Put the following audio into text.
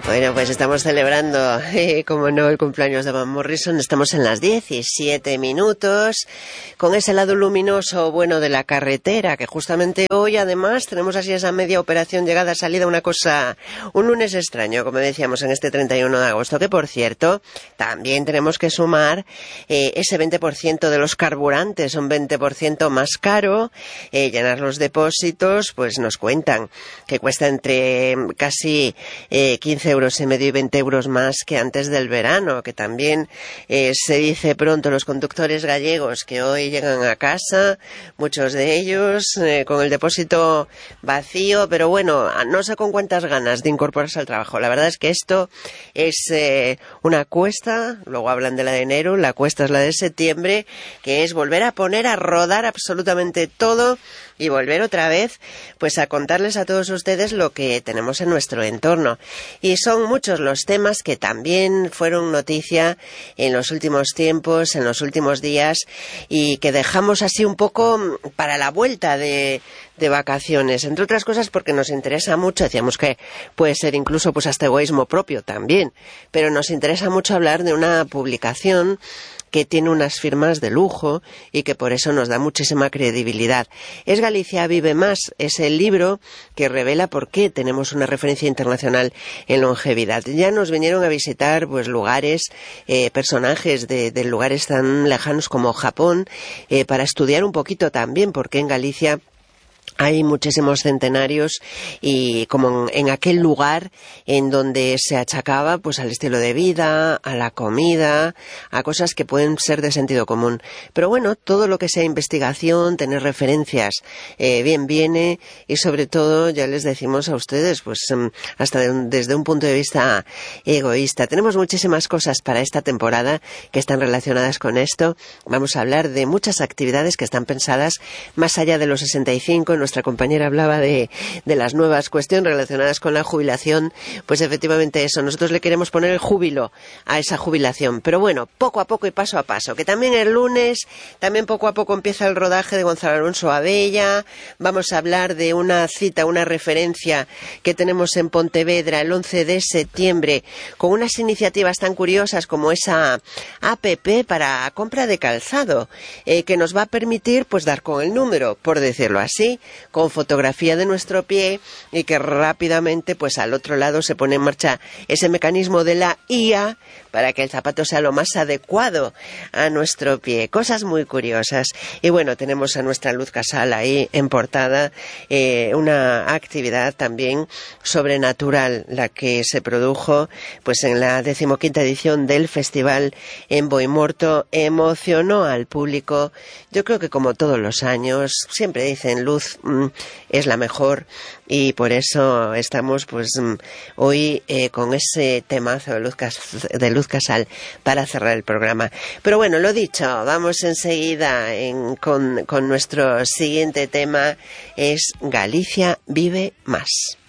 Bueno, pues estamos celebrando, como no, el cumpleaños de Van Morrison. Estamos en las 17 minutos, con ese lado luminoso bueno de la carretera, que justamente hoy además tenemos así esa media operación llegada, salida, una cosa, un lunes extraño, como decíamos, en este 31 de agosto, que por cierto, también tenemos que sumar ese 20% de los carburantes, un 20% más caro, llenar los depósitos, pues nos cuentan que cuesta entre casi 15 euros y medio y 20 euros más que antes del verano, que también se dice pronto los conductores gallegos que hoy llegan a casa, muchos de ellos con el depósito vacío, pero bueno, no sé con cuántas ganas de incorporarse al trabajo. La verdad es que esto es una cuesta, luego hablan de la de enero, la cuesta es la de septiembre, que es volver a poner a rodar absolutamente todo y volver otra vez pues a contarles a todos ustedes lo que tenemos en nuestro entorno. Y son muchos los temas que también fueron noticia en los últimos tiempos, en los últimos días, y que dejamos así un poco para la vuelta de vacaciones, entre otras cosas porque nos interesa mucho. Decíamos que puede ser incluso pues hasta egoísmo propio también, pero nos interesa mucho hablar de una publicación que tiene unas firmas de lujo y que por eso nos da muchísima credibilidad. Es Galicia Vive Más, es el libro que revela por qué tenemos una referencia internacional en longevidad. Ya nos vinieron a visitar pues lugares, personajes de lugares tan lejanos como Japón, para estudiar un poquito también por qué en Galicia hay muchísimos centenarios, y como en aquel lugar en donde se achacaba pues al estilo de vida, a la comida, a cosas que pueden ser de sentido común. Pero bueno, todo lo que sea investigación, tener referencias, bien viene, y sobre todo, ya les decimos a ustedes, pues hasta desde un punto de vista egoísta. Tenemos muchísimas cosas para esta temporada que están relacionadas con esto. Vamos a hablar de muchas actividades que están pensadas más allá de los 65. Nuestra compañera hablaba de las nuevas cuestiones relacionadas con la jubilación. Pues efectivamente eso, nosotros le queremos poner el júbilo a esa jubilación, pero bueno, poco a poco y paso a paso, que también el lunes, también poco a poco empieza el rodaje de Gonzalo Alonso Abella. Vamos a hablar de una cita, una referencia que tenemos en Pontevedra el 11 de septiembre, con unas iniciativas tan curiosas como esa APP para compra de calzado, que nos va a permitir pues dar con el número, por decirlo así, con fotografía de nuestro pie, y que rápidamente pues al otro lado se pone en marcha ese mecanismo de la IA para que el zapato sea lo más adecuado a nuestro pie. Cosas muy curiosas. Y bueno, tenemos a nuestra Luz Casal ahí en portada, una actividad también sobrenatural, la que se produjo pues en la 15ª edición del festival en Boimorto. Emocionó al público. Yo creo que como todos los años, siempre dicen Luz es la mejor, y por eso estamos pues hoy con ese temazo de Luz Casal para cerrar el programa. Pero bueno, lo dicho, vamos enseguida con nuestro siguiente tema. Es Galicia Vive Más.